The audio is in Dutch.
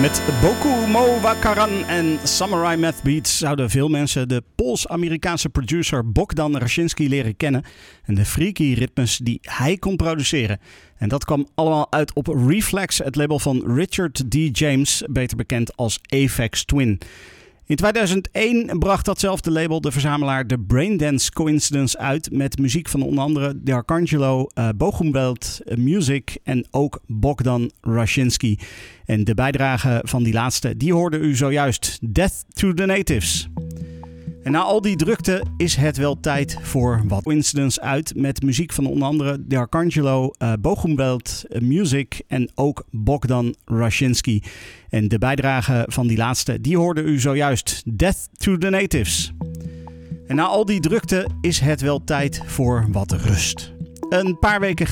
Met Boku Mo Wakaran en Samurai Math Beats zouden veel mensen de Pools-Amerikaanse producer Bogdan Raczynski leren kennen en de freaky ritmes die hij kon produceren. En dat kwam allemaal uit op Reflex, het label van Richard D. James, beter bekend als Aphex Twin. In 2001 bracht datzelfde label de verzamelaar de Braindance Coincidence uit met muziek van onder andere D'Arcangelo, Bogumbelt Music en ook Bogdan Raczynski. En de bijdrage van die laatste, die hoorde u zojuist, Death to the Natives. En na al die drukte is het wel tijd voor wat coincidence uit met muziek van onder andere D'Arcangelo, Bogumbelt Music en ook Bogdan Raczynski. En de bijdrage van die laatste, die hoorde u zojuist, Death to the Natives. En na al die drukte is het wel tijd voor wat rust. Een paar weken